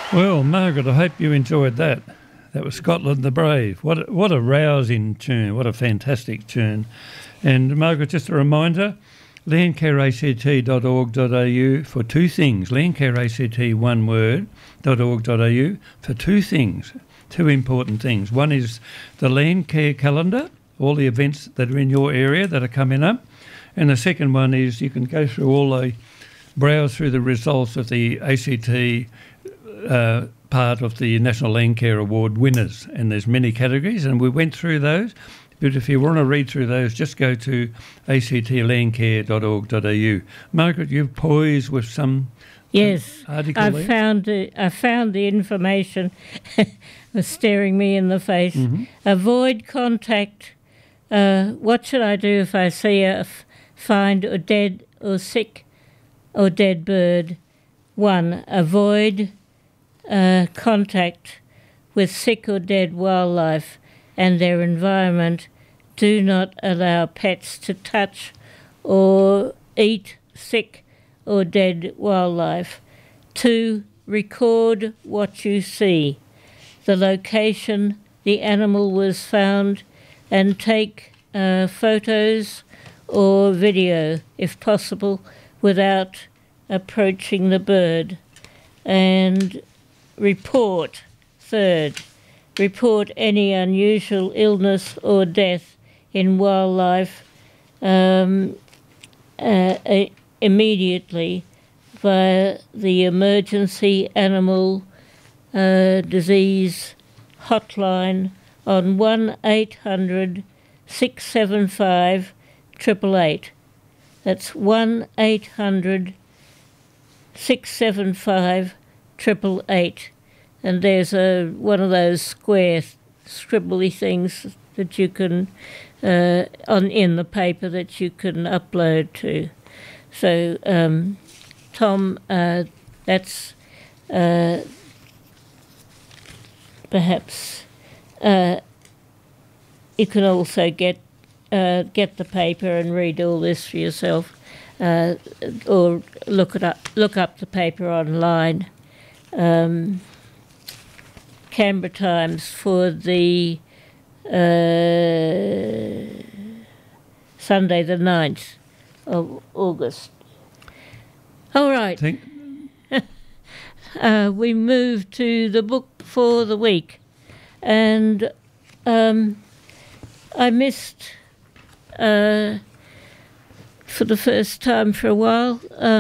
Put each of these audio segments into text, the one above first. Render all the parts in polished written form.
Well, Margaret, I hope you enjoyed that. That was Scotland the Brave. What a rousing tune. What a fantastic tune. And Margaret, just a reminder, landcareact.org.au for two things. Landcareact, one word, .org.au for two things, two important things. One is the Landcare calendar, all the events that are in your area that are coming up. And the second one is you can go through browse through the results of the ACT part of the National Landcare Award winners, and there's many categories, and we went through those. But if you want to read through those, just go to actlandcare.org.au. Margaret, you've poised with some article I there? found the information. Was staring me in the face. Mm-hmm. Avoid contact. What should I do if I see find a dead or sick or dead bird? 1. Avoid contact with sick or dead wildlife and their environment. Do not allow pets to touch or eat sick or dead wildlife. 2. Record what you see, the location the animal was found, and take photos or video, if possible, without approaching the bird. And report. 3rd, report any unusual illness or death in wildlife immediately via the emergency animal disease hotline on 1-800-675-888. That's 1-800-675-888. And there's one of those square scribbly things that you can in the paper that you can upload to. So Tom, that's perhaps you can also get the paper and read all this for yourself, or look up the paper online. Canberra Times for the Sunday the 9th of August. All right. We move to the book for the week, and I missed for the first time for a while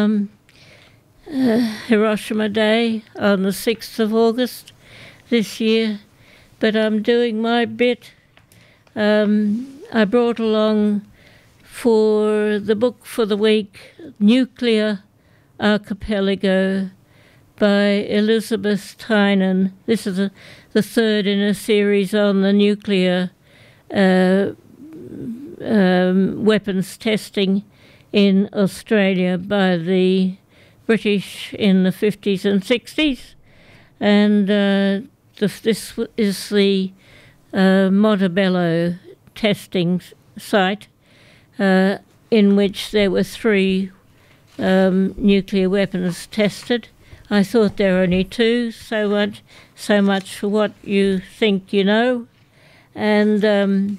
Hiroshima Day on the 6th of August this year, but I'm doing my bit. I brought along for the book for the week Nuclear Archipelago by Elizabeth Tynan. This is the third in a series on the nuclear weapons testing in Australia by the British in the 50s and 60s. And this is the Montebello testing site in which there were 3 nuclear weapons tested. I thought there were only 2, so much for what you think you know. And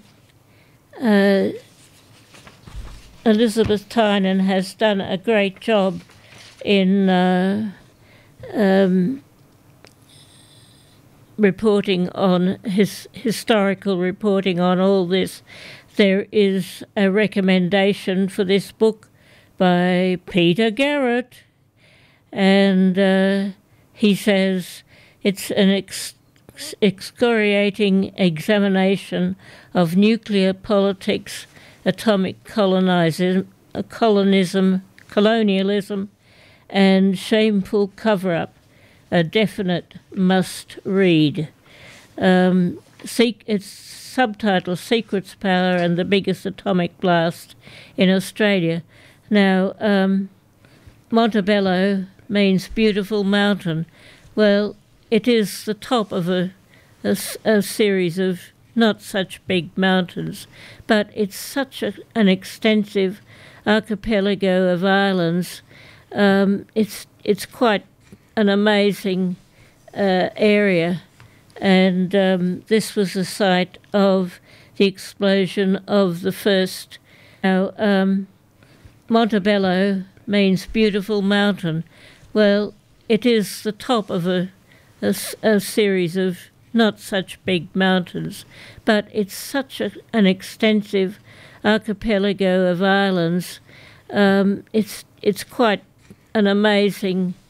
Elizabeth Tynan has done a great job in reporting on historical reporting on all this. There is a recommendation for this book by Peter Garrett, and he says it's an excoriating examination of nuclear politics, atomic colonialism, colonialism, and shameful cover-up. A definite must-read. It's subtitled Secrets, Power and the Biggest Atomic Blast in Australia. Now, Montebello means beautiful mountain. Well, it is the top of a series of not such big mountains, but it's such an extensive archipelago of islands. It's quite an amazing area, and this was the site of the explosion of the first. Now, Montebello means beautiful mountain. Well, it is the top of a series of not such big mountains, but it's such an extensive archipelago of islands. It's quite an amazing